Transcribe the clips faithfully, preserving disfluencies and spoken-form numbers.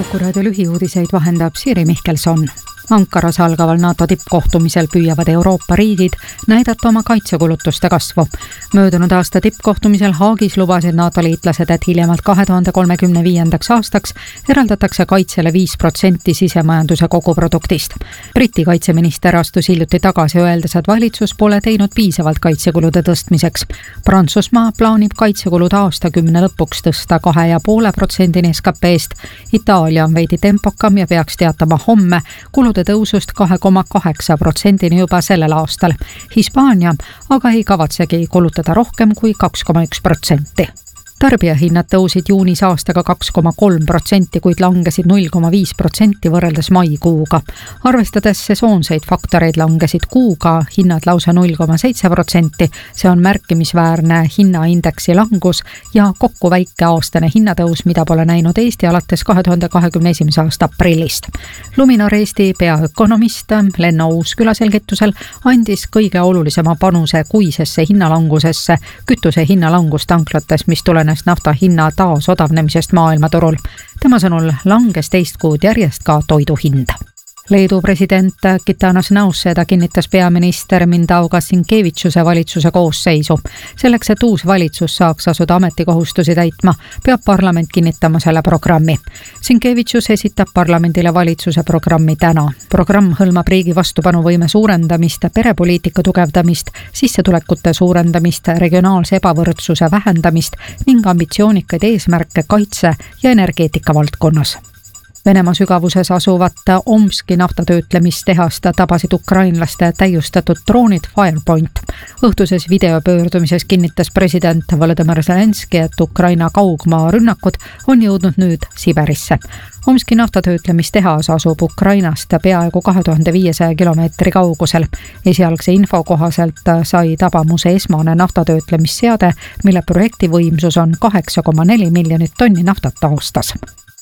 Kuku raadio lühiuudiseid vahendab Siiri Mihkelson. Ankaras algaval NATO tippkohtumisel püüavad Euroopa riigid näidata oma kaitsekulutuste kasvu. Möödunud aasta tippkohtumisel Haagis lubasid NATO liitlased, et hiljemalt kahe tuhande kolmekümne viiendaks aastaks eraldatakse kaitsele viis protsenti sisemajanduse koguproduktist. Briti kaitseminister astus hiljuti tagasi, öeldes, et valitsus pole teinud piisavalt kaitsekulude tõstmiseks. Prantsusmaa plaanib kaitsekulud aastakümne lõpuks tõsta kahe ja poole protsendini S K P-st. Itaalia on veidi tempokam ja peaks teatama homme kulude tõusust kahe koma kaheksa protsendini juba sellel aastal. Hispaania aga ei kavatsegi kulutada rohkem kui kaks koma üks protsenti. Tarbijahinnad tõusid juunis aastaga kaks koma kolm protsenti, kuid langesid null koma viis protsenti võrreldes maikuuga. Arvestades sesoonseid faktoreid langesid kuuga hinnad lausa null koma seitse protsenti. See on märkimisväärne hinnaindeksi langus ja kokku väike aastane hinnatõus, mida pole näinud Eesti alates kahe tuhande kahekümne esimese aasta aprillist. Luminor Eesti peaökonomist Lenno Uusküla selgitusel andis kõige olulisema panuse kuisesse hinnalangusesse kütuse hinnalangus tanklates, mis tulenes nafta hinna taas odavnemisest maailmaturul. Tema sõnul langes teist kuud järjest ka toidu hind. Leedu president Gitanas Nauseda kinnitas peaminister Mindaugas Sinkeviciuse valitsuse koosseisu. Selleks, et uus valitsus saaks asuda ametikohustusi täitma, peab parlament kinnitama selle programmi. Sinkevicius esitab parlamendile valitsuse programmi täna. Programm hõlmab riigi vastupanuvõime suurendamist, perepoliitika tugevdamist, sissetulekute suurendamist, regionaalse ebavõrdsuse vähendamist ning ambitsioonikaid eesmärke kaitse ja energeetika valdkonnas. Venemaa sügavuses asuvat Omski naftatöötlemistehast tabasid ukrainlaste täiustatud droonid Firepoint. Õhtuses videopöördumises kinnitas president Volodymyr Zelenski, et Ukraina kaugmaa rünnakud on jõudnud nüüd Siberisse. Omski naftatöötlemistehas asub Ukrainast peaaegu kahe tuhande viiesaja kilomeetri kaugusel. Esialgse info kohaselt sai tabamuse esmane naftatöötlemisseade, mille projekti võimsus on kaheksa koma neli miljonit tonni naftat aastas.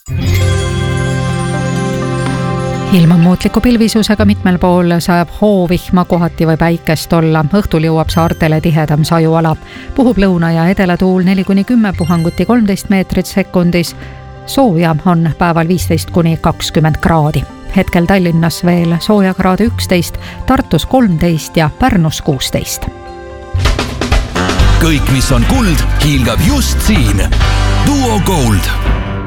Ilma muutliku pilvisusega mitmel pool sajab hoovihma, kohati või päikest olla. Õhtul jõuab saartele tihedam sajuala. Puhub lõuna ja edelatuul neli kuni kümme, puhanguti kolmteist meetrit sekundis. Sooja on päeval viisteist kuni kakskümmend kraadi. Hetkel Tallinnas veel sooja kraadi üksteist, Tartus kolmteist ja Pärnus kuusteist. Kõik, mis on kuld, hiilgab just siin. Duo Gold.